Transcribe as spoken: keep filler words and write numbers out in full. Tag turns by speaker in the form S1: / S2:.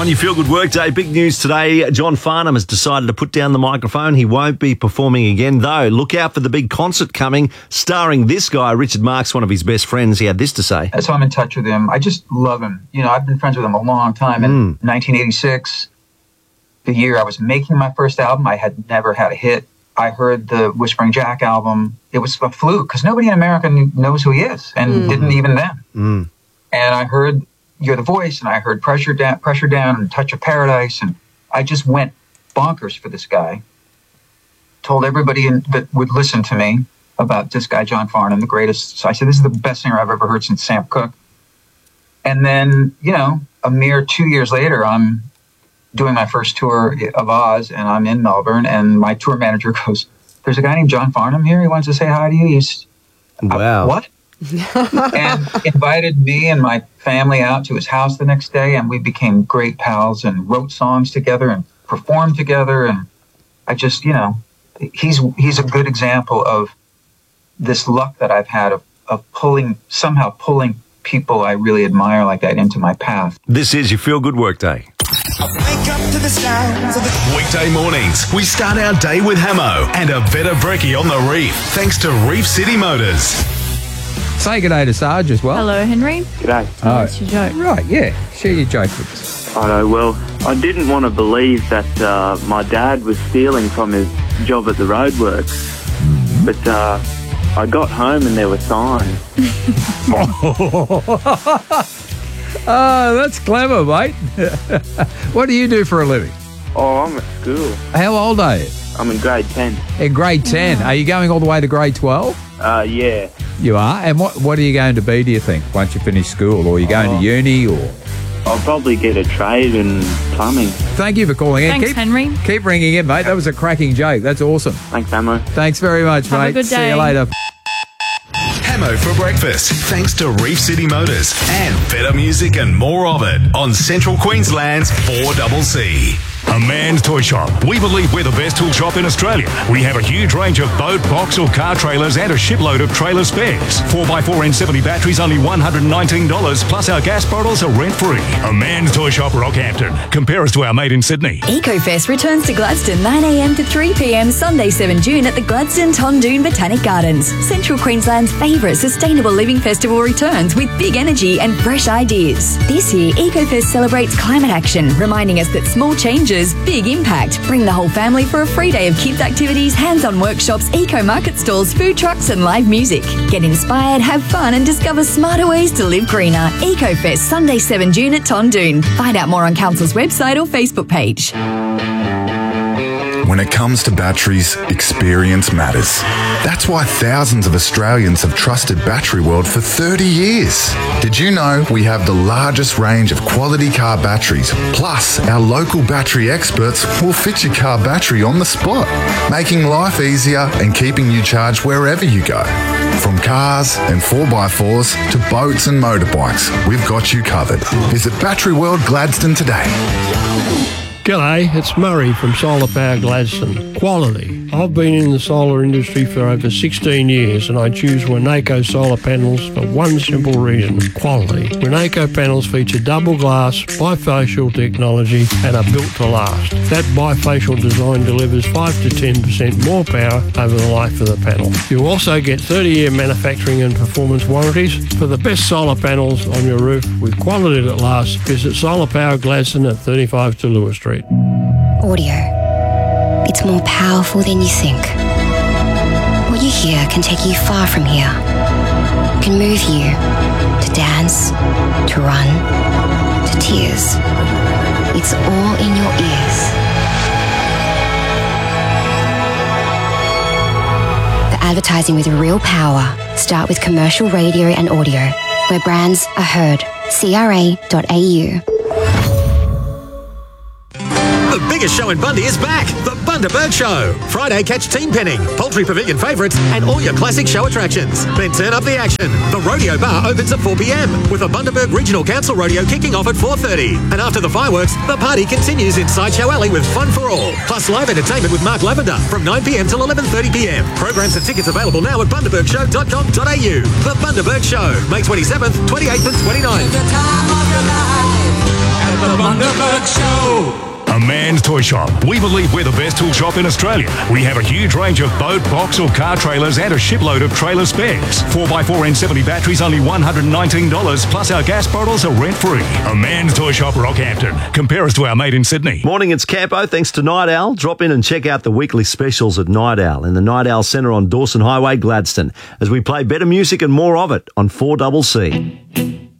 S1: On your Feel Good Workday, big news today. John Farnham has decided to put down the microphone. He won't be performing again, though. Look out for the big concert coming, starring this guy. Richard Marx, one of his best friends. He had this to say.
S2: So I'm in touch with him. I just love him. You know, I've been friends with him a long time. In mm. nineteen eighty-six, the year I was making my first album, I had never had a hit. I heard the Whispering Jack album. It was a fluke, because nobody in America knows who he is, and mm. didn't even then.
S1: Mm.
S2: And I heard You're the Voice, and I heard Pressure Down, Pressure Down and Touch of Paradise, and I just went bonkers for this guy. Told everybody in, that would listen to me about this guy, John Farnham, the greatest. So I said, this is the best singer I've ever heard since Sam Cooke. And then, you know, a mere two years later, I'm doing my first tour of Oz, and I'm in Melbourne, and my tour manager goes, there's a guy named John Farnham here. He wants to say hi to you. He's,
S1: wow.
S2: Uh, what? And invited me and my family out to his house the next day, and we became great pals and wrote songs together and performed together. And I just, you know, he's he's a good example of this luck that I've had of, of pulling, somehow pulling people I really admire like that into my path.
S1: This is your Feel Good Workday.
S3: Wake up to the sounds of the
S4: Weekday mornings, we start our day with Hamo and a Veta Brekkie on the Reef, thanks to Reef City Motors.
S5: Say good day to Sarge as well.
S6: Hello, Henry.
S7: G'day.
S5: Oh,
S6: What's your joke?
S5: Right, yeah. Share your joke with us.
S7: I know, well, I didn't want to believe that uh, my dad was stealing from his job at the roadworks, mm-hmm. but uh, I got home and there were signs.
S5: Oh, that's clever, mate. What do you do for a living?
S7: Oh, I'm at school.
S5: How old are you?
S7: I'm in grade ten.
S5: In grade ten.
S6: Yeah.
S5: Are you going all the way to grade twelve?
S7: Uh, yeah.
S5: You are? And what what are you going to be, do you think, once you finish school? Or are you going
S7: oh,
S5: to uni? Or
S7: I'll probably get a trade in plumbing.
S5: Thank you for calling in.
S6: Thanks,
S5: keep,
S6: Henry.
S5: Keep ringing in, mate. That was a cracking joke. That's awesome.
S7: Thanks, Hamo.
S5: Thanks very much,
S6: Have
S5: mate.
S6: a good
S5: See
S6: day.
S5: you later.
S4: Hamo for breakfast, thanks to Reef City Motors and better music and more of it on Central Queensland's four C C.
S8: A Man's Toy Shop. We believe we're the best tool shop in Australia. We have a huge range of boat, box or car trailers and a shipload of trailer spares. four by four N seventy batteries only one hundred nineteen dollars, plus our gas bottles are rent-free. A Man's Toy Shop, Rockhampton. Compare us to our mate in Sydney.
S9: EcoFest returns to Gladstone nine a m to three p m Sunday seventh of June at the Gladstone Tondoon Botanic Gardens. Central Queensland's favourite sustainable living festival returns with big energy and fresh ideas. This year, EcoFest celebrates climate action, reminding us that small changes, big impact. Bring the whole family for a free day of kids' activities, hands-on workshops, eco-market stalls, food trucks and live music. Get inspired, have fun and discover smarter ways to live greener. EcoFest, Sunday seventh of June at Tondoon. Find out more on Council's website or Facebook page.
S10: When it comes to batteries, experience matters. That's why thousands of Australians have trusted Battery World for thirty years. Did you know we have the largest range of quality car batteries? Plus, our local battery experts will fit your car battery on the spot, making life easier and keeping you charged wherever you go. From cars and four by fours to boats and motorbikes, we've got you covered. Visit Battery World Gladstone today.
S11: G'day, it's Murray from Solar Power Gladstone. Quality. I've been in the solar industry for over sixteen years and I choose Winnaco solar panels for one simple reason, quality. Winnaco panels feature double glass, bifacial technology and are built to last. That bifacial design delivers five to ten percent more power over the life of the panel. You also get thirty year manufacturing and performance warranties. For the best solar panels on your roof with quality that lasts, visit Solar Power Gladstone at thirty-five to Lewis Street.
S12: Audio. It's more powerful than you think. What you hear can take you far from here. It can move you to dance, to run, to tears. It's all in your ears. The advertising with real power. Start with commercial radio and audio, where brands are heard. C R A dot A U.
S13: The biggest show in Bundy is back, the Bundaberg Show. Friday, catch team penning, Poultry Pavilion favourites, and all your classic show attractions. Then turn up the action. The Rodeo Bar opens at four p m, with a Bundaberg Regional Council Rodeo kicking off at four thirty. And after the fireworks, the party continues in Sideshow Alley with Fun for All, plus live entertainment with Mark Lavender from nine p m till eleven thirty p m. Programs and tickets available now at bundaberg show dot com dot a u. The Bundaberg Show, May twenty-seventh, twenty-eighth and twenty-ninth.
S3: the time of your life at the Bundaberg Bundaberg Show.
S8: A Man's Toy Shop. We believe we're the best tool shop in Australia. We have a huge range of boat, box or car trailers and a shipload of trailer spares. four by four N seventy batteries only one hundred nineteen dollars, plus our gas bottles are rent free. A Man's Toy Shop, Rockhampton. Compare us to our mate in Sydney.
S1: Morning, it's Campo. Thanks to Night Owl. Drop in and check out the weekly specials at Night Owl in the Night Owl Centre on Dawson Highway, Gladstone, as we play better music and more of it on four C C.